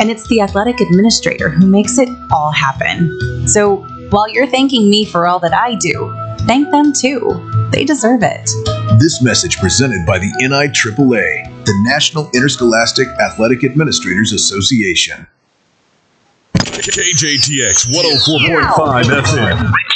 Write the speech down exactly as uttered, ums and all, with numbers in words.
And it's the athletic administrator who makes it all happen. So while you're thanking me for all that I do, thank them too. They deserve it. This message presented by the N I A A, the National Interscholastic Athletic Administrators Association. K J T X one oh four point five F M.